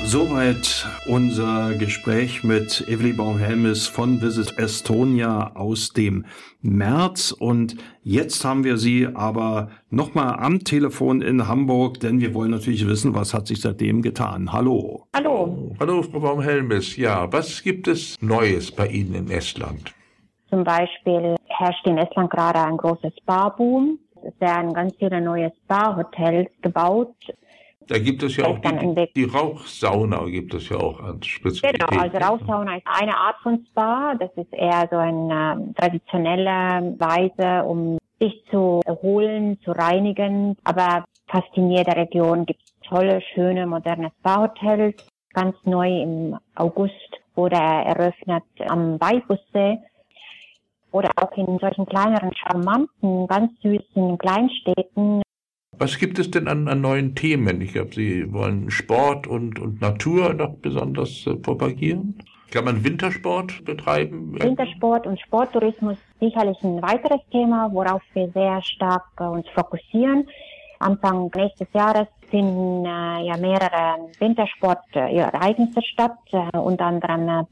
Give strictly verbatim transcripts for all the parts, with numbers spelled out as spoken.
Soweit unser Gespräch mit Eveli Baum-Helmis von Visit Estonia aus dem März. Und jetzt haben wir sie aber nochmal am Telefon in Hamburg, denn wir wollen natürlich wissen, was hat sich seitdem getan. Hallo. Hallo. Hallo, Frau Baum-Helmis. Ja, was gibt es Neues bei Ihnen in Estland? Zum Beispiel herrscht in Estland gerade ein großer Spa-Boom. Es werden ganz viele neue Spa-Hotels gebaut. Da gibt es ja auch die, die Rauchsauna, gibt es ja auch als Spezialität. Genau, also Rauchsauna ist eine Art von Spa. Das ist eher so eine äh, traditionelle Weise, um sich zu erholen, zu reinigen. Aber fast in jeder Region gibt es tolle, schöne, moderne Spa-Hotels. Ganz neu im August wurde er eröffnet am Weibussee. Oder auch in solchen kleineren, charmanten, ganz süßen Kleinstädten. Was gibt es denn an, an neuen Themen? Ich glaube, Sie wollen Sport und, und Natur noch besonders äh, propagieren. Kann man Wintersport betreiben? Wintersport und Sporttourismus ist sicherlich ein weiteres Thema, worauf wir sehr stark äh, uns fokussieren. Anfang nächstes Jahres finden äh, ja mehrere Wintersport-Ereignisse äh, statt, äh, unter anderem äh,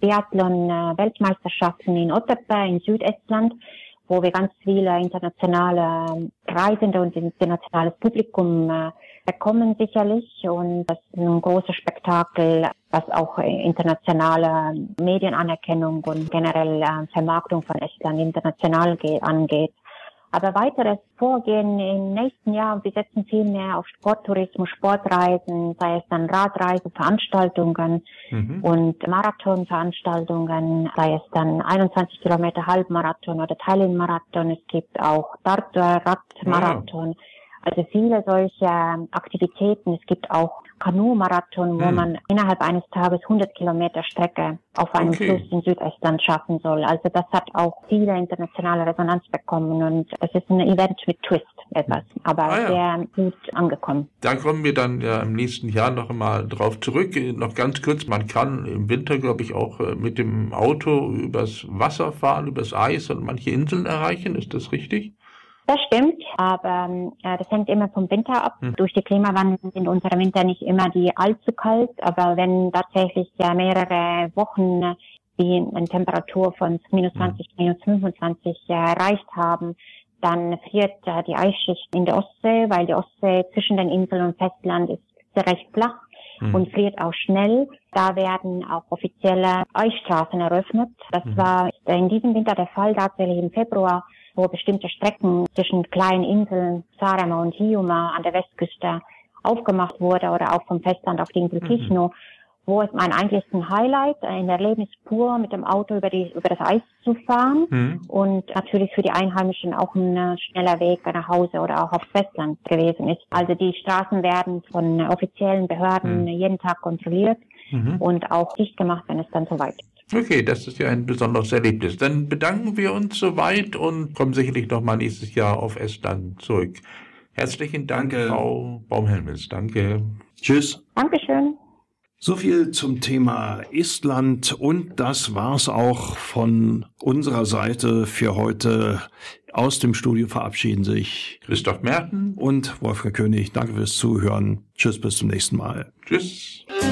Biathlon-Weltmeisterschaften in Otepää in Südestland, wo wir ganz viele internationale Reisende und internationales Publikum äh, bekommen sicherlich. Und das ist ein großes Spektakel, was auch internationale Medienanerkennung und generell äh, Vermarktung von Estland international ge- angeht. Aber weiteres Vorgehen im nächsten Jahr, wir setzen viel mehr auf Sporttourismus, Sportreisen, sei es dann Radreiseveranstaltungen mhm. und Marathonveranstaltungen, sei es dann einundzwanzig Kilometer Halbmarathon oder Tallinn-Marathon. Es gibt auch Tartu-Radmarathon. Ja. Also viele solche Aktivitäten. Es gibt auch Kanu-Marathon, wo hm. man innerhalb eines Tages hundert Kilometer Strecke auf einem okay. Fluss in Südestland schaffen soll. Also das hat auch viele internationale Resonanz bekommen und es ist ein Event mit Twist etwas, aber ah, ja. sehr gut angekommen. Da kommen wir dann ja im nächsten Jahr noch einmal drauf zurück. Noch ganz kurz, man kann im Winter, glaube ich, auch mit dem Auto übers Wasser fahren, übers Eis und manche Inseln erreichen. Ist das richtig? Das stimmt, aber äh, das hängt immer vom Winter ab. Hm. Durch die Klimawandlung sind unsere Winter nicht immer die allzu kalt, aber wenn tatsächlich ja mehrere Wochen äh, die eine Temperatur von minus zwanzig, hm. minus fünfundzwanzig äh, erreicht haben, dann friert äh, die Eisschicht in der Ostsee, weil die Ostsee zwischen den Inseln und Festland ist recht flach hm. und friert auch schnell. Da werden auch offizielle Eisstraßen eröffnet. Das hm. war in diesem Winter der Fall, tatsächlich im Februar, wo bestimmte Strecken zwischen kleinen Inseln, Saaremaa und Hiiumaa an der Westküste aufgemacht wurde oder auch vom Festland auf die Insel Kihnu, mhm. wo es mein eigentlich ein Highlight, ein Erlebnis pur mit dem Auto über die über das Eis zu fahren mhm. und natürlich für die Einheimischen auch ein schneller Weg nach Hause oder auch aufs Festland gewesen ist. Also die Straßen werden von offiziellen Behörden mhm. jeden Tag kontrolliert mhm. und auch dicht gemacht, wenn es dann soweit ist. Okay, das ist ja ein besonderes Erlebnis. Dann bedanken wir uns soweit und kommen sicherlich noch mal nächstes Jahr auf Estland zurück. Herzlichen Dank, Danke. Frau Baum-Helmis. Danke. Tschüss. Dankeschön. So viel zum Thema Estland und das war's auch von unserer Seite für heute. Aus dem Studio verabschieden sich Christoph Merten und Wolfgang König. Danke fürs Zuhören. Tschüss, bis zum nächsten Mal. Tschüss.